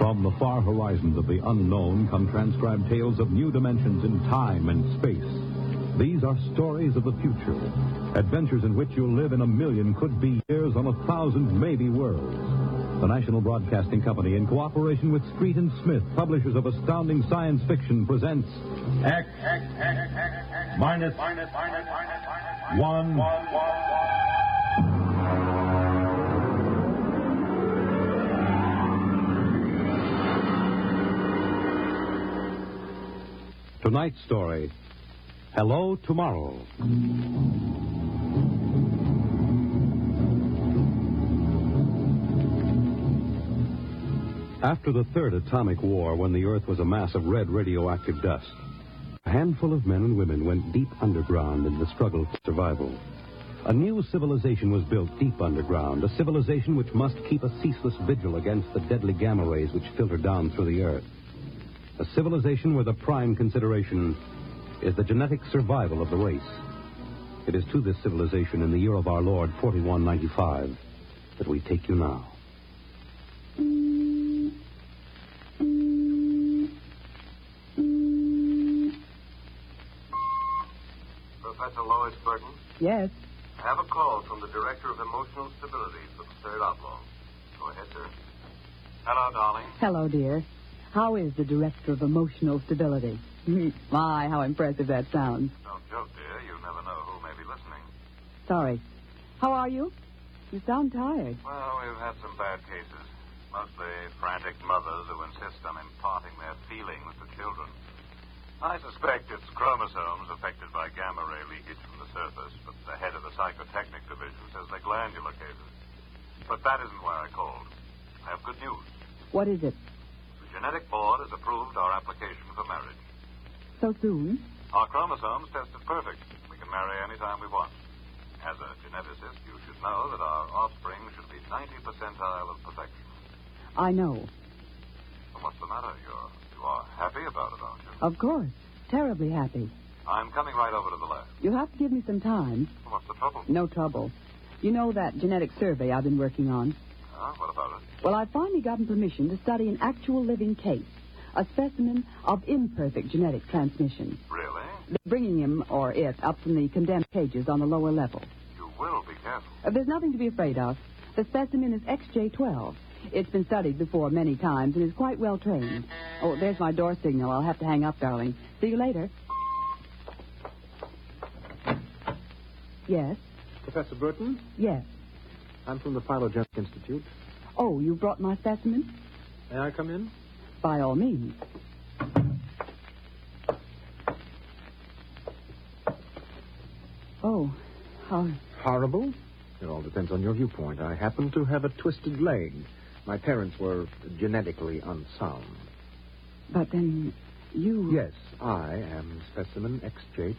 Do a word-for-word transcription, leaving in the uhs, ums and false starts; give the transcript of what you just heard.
From the far horizons of the unknown come transcribed tales of new dimensions in time and space. These are stories of the future, adventures in which you'll live in a million could-be years on a thousand maybe worlds. The National Broadcasting Company, in cooperation with Street and Smith, publishers of astounding science fiction, presents X, X, X, X, X minus, minus, minus, minus, minus, one, one, one, one. Tonight's story, Hello Tomorrow. After the third atomic war, when the Earth was a mass of red radioactive dust, a handful of men and women went deep underground in the struggle for survival. A new civilization was built deep underground, a civilization which must keep a ceaseless vigil against the deadly gamma rays which filter down through the Earth. A civilization where the prime consideration is the genetic survival of the race. It is to this civilization in the year of our Lord, forty-one ninety-five, that we take you now. Professor Lois Burton? Yes. I have a call from the Director of Emotional Stability for the Third Outlaw. Go ahead, sir. Hello, darling. Hello, dear. How is the Director of Emotional Stability? My, how impressive that sounds. Don't joke, dear. You never know who may be listening. Sorry. How are you? You sound tired. Well, we've had some bad cases. Mostly frantic mothers who insist on imparting their feelings to children. I suspect it's chromosomes affected by gamma ray leakage from the surface, but the head of the psychotechnic division says they're glandular cases. But that isn't why I called. I have good news. What is it? The genetic board has approved our application for marriage. So soon? Our chromosomes tested perfect. We can marry any time we want. As a geneticist, you should know that our offspring should be ninety percentile of perfection. I know. Well, what's the matter? You're, you are happy about it, aren't you? Of course. Terribly happy. I'm coming right over to the lab. You'll have to give me some time. What's the trouble? No trouble. You know that genetic survey I've been working on? Huh? What about it? Well, I've finally gotten permission to study an actual living case. A specimen of imperfect genetic transmission. Really? They're bringing him, or it, up from the condemned cages on the lower level. You will be careful. Uh, there's nothing to be afraid of. The specimen is X J twelve. It's been studied before many times and is quite well trained. Oh, there's my door signal. I'll have to hang up, darling. See you later. Yes? Professor Burton? Yes. I'm from the Phylogenetic Institute. Oh, you brought my specimen? May I come in? By all means. Oh, how... Horrible? It all depends on your viewpoint. I happen to have a twisted leg. My parents were genetically unsound. But then you... Yes, I am specimen X J